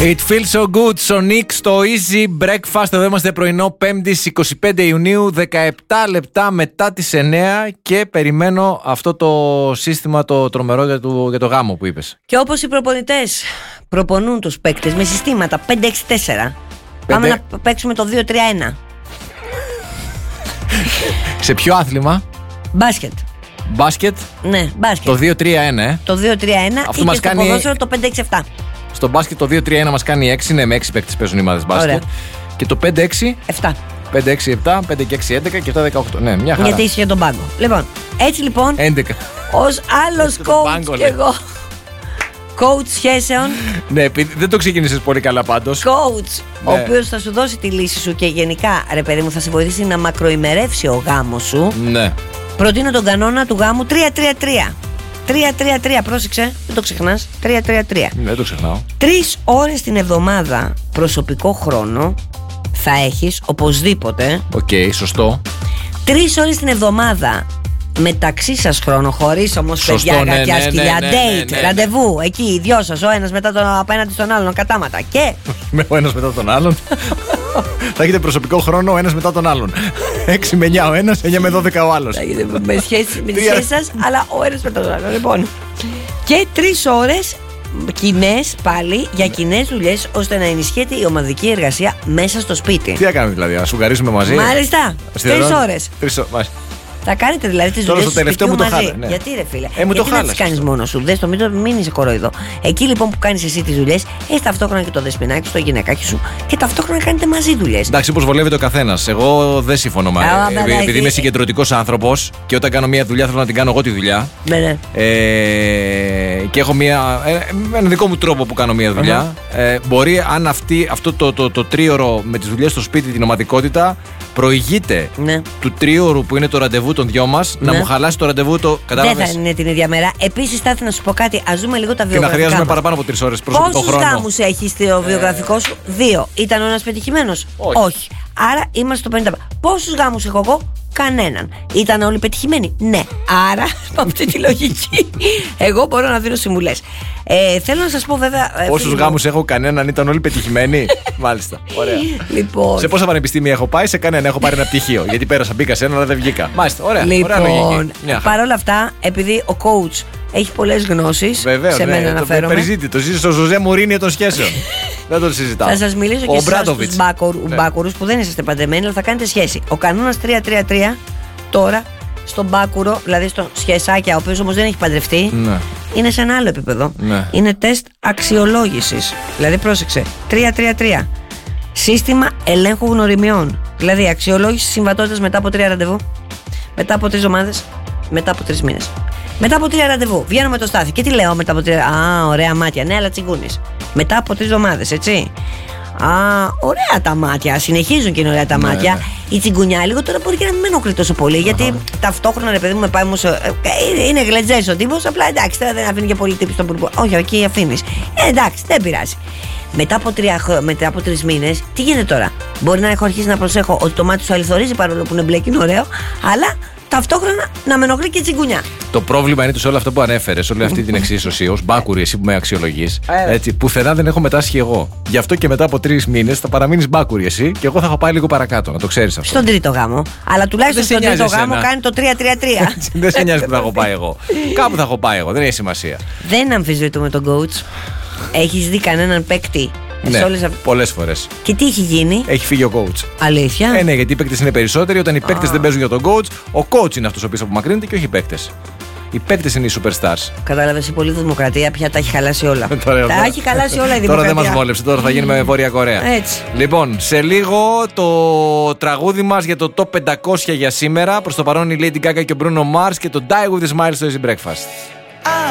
It feels so good, Sonic στο Easy Breakfast. Εδώ είμαστε πρωινό 5η 25 Ιουνίου, 17 λεπτά μετά τις 9 και περιμένω αυτό το σύστημα το τρομερό για το γάμο που είπες. Και όπως οι προπονητές προπονούν τους παίκτες με συστήματα 5-6-4, πάμε να παίξουμε το 2-3-1. Σε ποιο άθλημα? Μπάσκετ. Μπάσκετ? Ναι, μπάσκετ. Το 2-3-1, Το 2-3-1 αυτό ή μας και στο κάνει... ποδόσφαιρο το 5-6-7. Στο μπάσκετ το 2-3-1 μας κάνει 6, ναι, με 6 παίκτες παίζουν οι ομάδες μπάσκετ. Ωραία. Και το 5-6... 7. 5-6-7, 5-6-11 και 7-18. Ναι, μια χαρά. Γιατί είσαι για τον πάγκο. Λοιπόν, έτσι λοιπόν, 11. ως άλλος coach και εγώ, coach σχέσεων, Ναι, δεν το ξεκίνησες πολύ καλά πάντως. coach, Ναι. ο οποίος θα σου δώσει τη λύση σου και γενικά, ρε παιδί μου, θα σε βοηθήσει να μακροημερεύσει ο γάμος σου. Ναι. Προτείνω τον κανόνα του γάμου 3-3-3. 3-3-3, πρόσεξε, δεν το ξεχνάς. 3-3-3. Δεν το ξεχνάω. 3 ώρες την εβδομάδα προσωπικό χρόνο θα έχεις οπωσδήποτε. Οκ, σωστό. 3 ώρες την εβδομάδα μεταξύ σας χρόνο, χωρίς όμως Σωστό, παιδιά, ναι, κακιά ναι, σκυλιά, ναι, date, ναι. Ραντεβού, εκεί οι δυο σας, ο ένας μετά τον απέναντι στον άλλον, κατάματα. Και Με ο ένας μετά τον άλλον. Θα έχετε προσωπικό χρόνο ο ένας μετά τον άλλον. 6 με 9 ο ένας, 9 με 12 ο άλλος. θα γίνετε με τη σχέση σας, αλλά ο ένας μετά τον άλλον. Λοιπόν. Και 3 ώρες κοινές πάλι για κοινές δουλειές, ώστε να ενισχύεται η ομαδική εργασία μέσα στο σπίτι. Τι θα κάνουμε δηλαδή, να σουγκαρίσουμε μαζί? Μάλιστα, 3 ώρες. 3 ώρες. Θα κάνετε δηλαδή τις Τώρα δουλειές στο του τελευταίο σπιτιού μου το μαζί. χάλα, ναι. Γιατί ρε φίλε, μου το γιατί να χάλασες. τις κάνεις μόνος σου? Δες το, μην είσαι κοροϊδό. Εκεί λοιπόν που κάνεις εσύ τις δουλειές, έχεις ταυτόχρονα και το δεσποινάκι σου, το γυναικάκι σου και ταυτόχρονα κάνετε μαζί δουλειές. Εντάξει, όπως βολεύεται ο καθένας. Εγώ δεν συμφωνώ με επειδή είμαι συγκεντρωτικός άνθρωπος και όταν κάνω μια δουλειά θέλω να την κάνω εγώ τη δουλειά. Ναι. Και έχω ένα δικό μου τρόπο που κάνω μια δουλειά. Μπορεί αν αυτό το τρίωρο με τις δουλειές στο σπίτι, την ομαδικότητα, προηγείται Ναι. του τρίωρου που είναι το ραντεβού των δυο μας, να μου χαλάσει το ραντεβού το. Δεν Κατάλαβες? θα είναι την ίδια μέρα. Επίσης, θα ήθελα να σου πω κάτι. Ας δούμε λίγο τα Και να βιογραφικά. χρειάζομαι μας. παραπάνω από 3 ώρες προσωπικό Πόσους χρόνο. γάμους έχεις στο βιογραφικό σου? 2. Ήταν ο ένας πετυχημένος? Όχι. Άρα είμαστε στο 50. Πόσους γάμους έχω εγώ? Κανέναν. Ήταν όλοι πετυχημένοι? Ναι. Άρα, με αυτή τη λογική, εγώ μπορώ να δίνω συμβουλές. Θέλω να σας πω βέβαια. Πόσους γάμους έχω? Κανέναν. Ήταν όλοι πετυχημένοι? Μάλιστα. Ωραία. Λοιπόν, Σε πόσα πανεπιστήμια έχω πάει? Σε κανένα. Έχω πάρει ένα πτυχίο. Γιατί πέρασα, μπήκα σε ένα, αλλά δεν βγήκα. Μάλιστα. Ωραία. Ωραία λογική. Μια χαρά. παρόλα αυτά, επειδή ο coach έχει πολλές γνώσεις, Βεβαίως, σε μένα αναφέρομαι. Περιζήτητο. Ζει στο Ζωζέ Μουρίνιο των σχέσεων. Δεν το συζητάω. Θα σας μιλήσω και εσάς στους Ναι. μπάκουρους που δεν είσαστε παντρεμένοι, αλλά θα κάνετε σχέση. Ο κανόνας 3-3-3 τώρα στον μπάκουρο, δηλαδή στο σχεσάκια, ο οποίος όμως δεν έχει παντρευτεί, Ναι. είναι σε ένα άλλο επίπεδο. Ναι. Είναι τεστ αξιολόγησης. Δηλαδή, πρόσεξε. 3-3-3. Σύστημα ελέγχου γνωριμιών. Δηλαδή, αξιολόγηση συμβατότητας μετά από 3 ραντεβού, μετά από 3 εβδομάδες, μετά από 3 μήνες. Μετά από 3 ραντεβού, βγαίνω με το Στάθη. Και τι λέω μετά από 3? Α, ωραία μάτια. Ναι, αλλά τσιγκούνης. Μετά από 3 εβδομάδες, έτσι. Α, ωραία τα μάτια. Συνεχίζουν και είναι ωραία τα μάτια. Ναι. Η τσιγκουνιά λίγο τώρα μπορεί και να μην με ενοχλεί τόσο πολύ. Γιατί ταυτόχρονα, ρε παιδί μου, με πάει όμως. Είναι γλετζές ο τύπος. Απλά εντάξει, τώρα δεν αφήνει και πολύ τύπη στον πουρπό. Όχι, εκεί αφήνει. Εντάξει, δεν πειράζει. Μετά από 3 μήνες, τι γίνεται τώρα? Μπορεί να έχω αρχίσει να προσέχω ότι το μάτι σου αληθωρίζει παρόλο που είναι μπλε και είναι ωραίο, αλλά ταυτόχρονα να με ενοχλεί και η τσιγκουνιά. Το πρόβλημα είναι σε όλο αυτό που ανέφερες, όλη αυτή την εξίσωση, ως μπάκουρη, εσύ που με αξιολογείς. Έτσι, πουθενά δεν έχω μετάσχει εγώ. Γι' αυτό και μετά από 3 μήνες θα παραμείνεις μπάκουρη εσύ και εγώ θα έχω πάει λίγο παρακάτω, να το ξέρεις αυτό. Στον τρίτο γάμο. Αλλά τουλάχιστον Δεν σε στον τρίτο νοιάζει γάμο εσένα. κάνει το 3-3-3. Δεν σε νοιάζει που θα έχω πάει εγώ. Κάπου θα έχω πάει εγώ, δεν έχει σημασία. Δεν αμφισβητούμε τον coach. Έχεις δει κανέναν παίκτη Ναι, σε όλες πολλές φορές. Και τι έχει γίνει? Έχει φύγει ο coach. Αλήθεια? Ναι, γιατί οι παίκτες είναι περισσότεροι. Όταν οι παίκτες δεν παίζουν για τον coach, ο coach είναι αυτός ο οποίος απομακρύνεται και όχι οι παίκτες. Οι παίκτες είναι οι superstars. Κατάλαβες, η πολλή δημοκρατία πια τα έχει χαλάσει όλα. Τώρα, Τα έχει χαλάσει όλα η Τώρα δημοκρατία. δεν μας βόλεψε, τώρα θα γίνουμε Βόρεια Κορέα. Έτσι. Λοιπόν, σε λίγο το τραγούδι μας για το Top 500 για σήμερα. Προς το παρόν η Lady Gaga και ο Bruno Mars και το Die With A Smile στο Easy Breakfast.